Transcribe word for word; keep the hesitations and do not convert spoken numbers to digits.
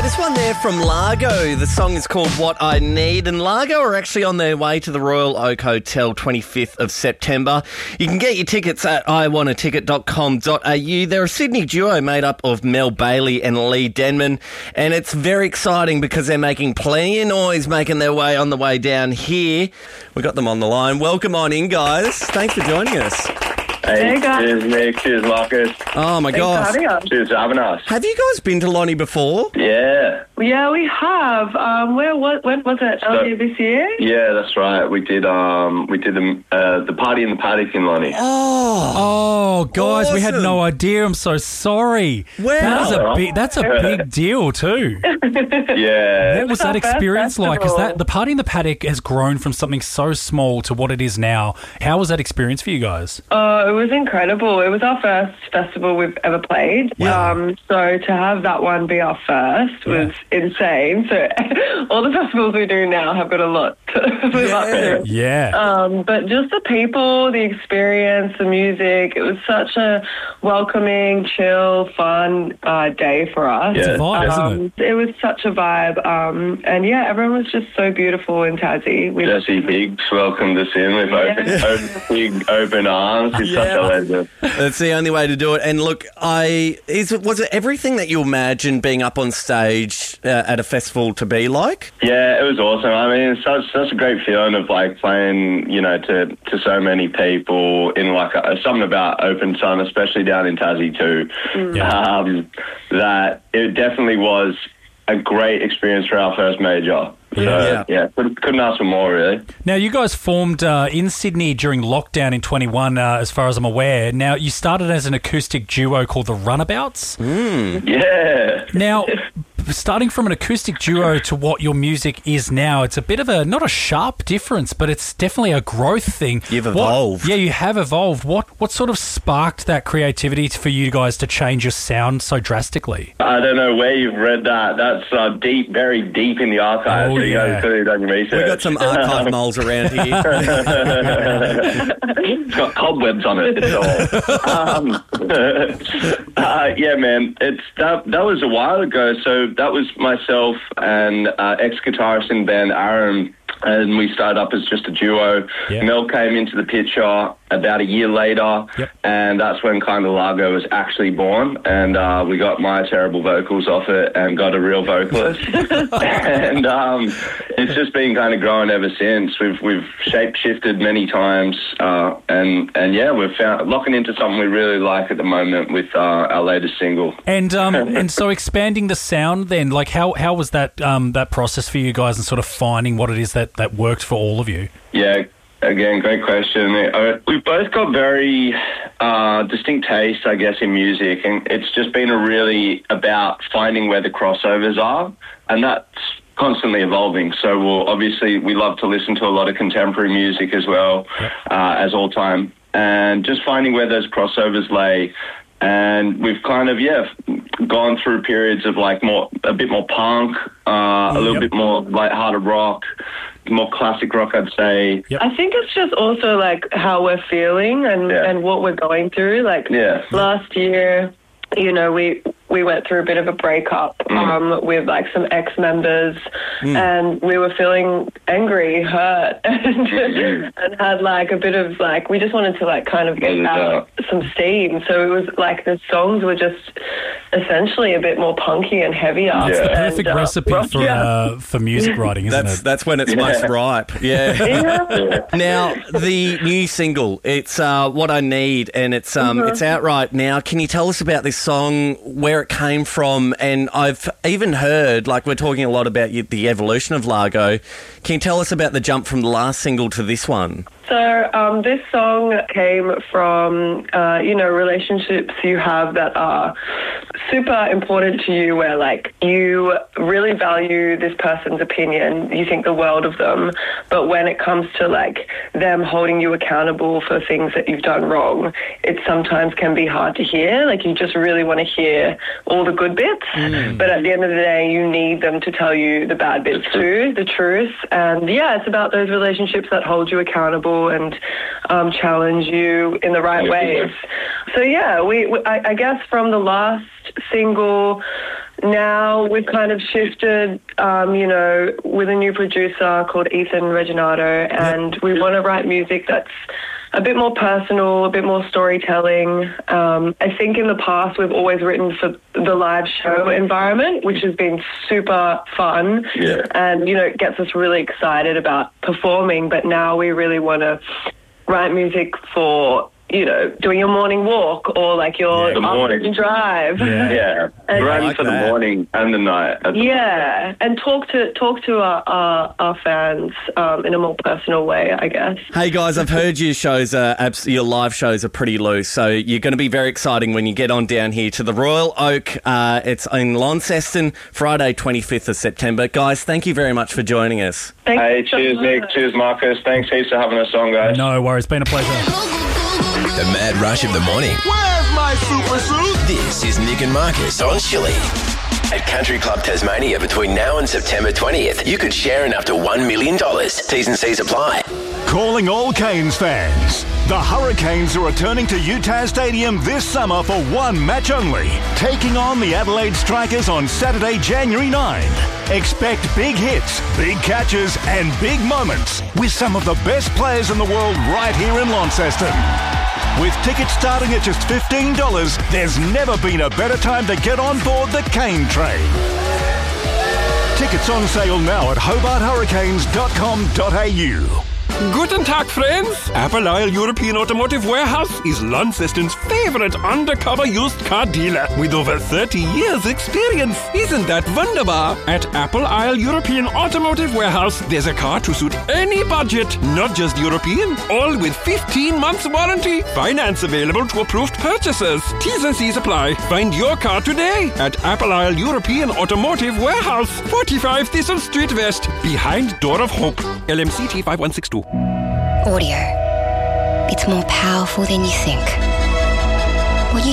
This one there from Largo. The song is called What I Need, and Largo are actually on their way to the Royal Oak Hotel twenty-fifth of September. You can get your tickets at i want a ticket dot com dot a u. They're a Sydney duo made up of Mel Bailey and Lee Denman, and it's very exciting because they're making plenty of noise making their way on the way down here. We got them on the line. Welcome on in, guys. Thanks for joining us. Hey, Hey, guys. cheers, Nick. Cheers, Marcus. Oh, my Thanks for gosh. having us. Cheers for having us. Have you guys been to Lonnie before? Yeah. Yeah, we have. Um, where was when was it? Earlier this year? Yeah, that's right. We did um we did the uh, the party in the paddock in Lonnie. Oh, Oh, guys, we had Awesome. no idea. I'm so sorry. Wow. That was a big, that's a big deal too. Yeah. What was that our first experience like? Because festival. that the party in the paddock has grown from something so small to what it is now. How was that experience for you guys? Oh, it was incredible. It was our first festival we've ever played. Wow. Um, so to have that one be our first was insane. So all the festivals we do now have got a lot to live up to. Yeah. Um, but just the people, the experience, the music, it was such a welcoming, chill, fun uh, day for us. It's a Yeah. vibe, isn't Um, it? it was such a vibe. Um, and yeah, everyone was just so beautiful in Tassie. We Jesse Higgs welcomed us in with open, Yeah. open, big open arms. He's such Yeah. a legend. That's the only way to do it. And look, I is it was it everything that you imagined being up on stage uh, at a festival to be like? Yeah, it was awesome. I mean, it's such such a great feeling of like playing, you know, to, to so many people in like a, something about open sun, especially down in Tassie too. Yeah. Um, that it definitely was a great experience for our first major. So, Yeah. yeah, couldn't, couldn't ask for more, really. Now, you guys formed uh, in Sydney during lockdown in twenty-one, uh, as far as I'm aware. Now, you started as an acoustic duo called the Runabouts. Yeah. Now, starting from an acoustic duo to what your music is now, it's a bit of a, not a sharp difference, but it's definitely a growth thing. You've What- evolved. yeah, you have evolved. What what sort of sparked that creativity for you guys to change your sound so drastically? I don't know where you've read that. That's uh, deep, very deep in the archives. Oh, so you yeah. guys clearly done your research. We got some archive moles around here. It's got cobwebs on it. It's all. Um, uh, yeah, man. It's that. That was a while ago. So that was myself and uh, ex-guitarist in the band Aaron, and we started up as just a duo. Yeah. Mel came into the picture about a year later, Yep. and that's when Kind of Largo was actually born. And uh, we got my terrible vocals off it and got a real vocalist. and um, it's just been kind of growing ever since. We've we've shape shifted many times, uh, and and yeah, we've found locking into something we really like at the moment with uh, our latest single. And um, and so expanding the sound then, like how, how was that um, that process for you guys and sort of finding what it is that, that worked for all of you? Yeah, again, great question. Uh, We've both got very uh, distinct tastes, I guess, in music, and it's just been a really about finding where the crossovers are, and that's constantly evolving. So we'll, obviously we love to listen to a lot of contemporary music as well, uh, as all time, and just finding where those crossovers lay. And we've kind of, yeah, gone through periods of like more, a bit more punk, uh, a little Yep. bit more light-hearted rock, more classic rock, I'd say. Yep. I think it's just also like how we're feeling and, Yeah. and what we're going through. Like Yeah. last year, you know, we we went through a bit of a breakup um, with like some ex-members, and we were feeling angry, hurt, and, and had like a bit of like we just wanted to like kind of get Let it out out. some steam. So it was like the songs were just essentially a bit more punky and heavier. It's the Yeah. perfect And, uh, recipe rock- for yeah. uh, for music writing, isn't That's it? that's when it's most ripe. Yeah. Yeah. Now the new single, it's uh, What I Need, and it's um, it's out right now. Can you tell us about this song, where it came from? And I've even heard, like we're talking a lot about y- the evolution of Largo. Can you tell us about the jump from the last single to this one? So um, this song came from, uh, you know, relationships you have that are super important to you, where like you really value this person's opinion, you think the world of them, but when it comes to like them holding you accountable for things that you've done wrong, it sometimes can be hard to hear. Like you just really want to hear all the good bits, but at the end of the day, you need them to tell you the bad bits too, the truth. And yeah, it's about those relationships that hold you accountable and um, challenge you in the right Yeah. ways. So yeah, we, we I, I guess from the last single now we've kind of shifted, um, you know, with a new producer called Ethan Reginato, and yep. we want to write music that's a bit more personal, a bit more storytelling. Um, I think in the past we've always written for the live show environment, which has been super fun, yeah. and, you know, it gets us really excited about performing, but now we really want to write music for, you know, doing your morning walk or like your yeah, afternoon drive. Yeah, yeah. And, Writing like for that. the morning and the night. Yeah, and talk to talk to our our, our fans um, in a more personal way, I guess. Hey guys, I've heard your shows are abs- your live shows are pretty loose, so you're going to be very exciting when you get on down here to the Royal Oak. Uh, it's in Launceston, Friday, twenty-fifth of September. Guys, thank you very much for joining us. Thank Hey, you so cheers, much. Nick. Cheers, Marcus. Thanks heaps for having us on, guys. No worries. Been a pleasure. The mad rush of the morning. Where's my super suit? This is Nick and Marcus on Chili. At Country Club Tasmania between now and September twentieth, you could share in up to one million dollars. T's and C's apply. Calling all Canes fans. The Hurricanes are returning to U T A S Stadium this summer for one match only, taking on the Adelaide Strikers on Saturday, January ninth. Expect big hits, big catches and big moments with some of the best players in the world right here in Launceston. With tickets starting at just fifteen dollars, there's never been a better time to get on board the Cane Train. Tickets on sale now at hobart hurricanes dot com dot a u. Guten Tag, friends! Apple Isle European Automotive Warehouse is Launceston's favorite undercover used car dealer with over thirty years experience. Isn't that wunderbar? At Apple Isle European Automotive Warehouse, there's a car to suit any budget, not just European, all with fifteen months warranty. Finance available to approved purchasers. T's and C's apply. Find your car today at Apple Isle European Automotive Warehouse, forty-five Thistle Street West, behind Door of Hope. L M C T five one six two. Audio. It's more powerful than you think.